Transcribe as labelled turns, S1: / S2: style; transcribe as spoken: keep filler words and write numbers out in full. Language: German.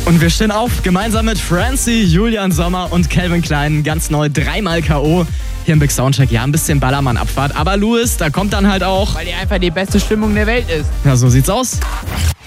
S1: Und wir stehen auf, gemeinsam mit Francie, Julian Sommer und Calvin Klein, ganz neu, dreimal K O hier im Big Soundcheck. Ja, ein bisschen Ballermann-Abfahrt, aber Louis, da kommt dann halt auch...
S2: Weil die einfach die beste Stimmung der Welt ist.
S1: Ja, so sieht's aus.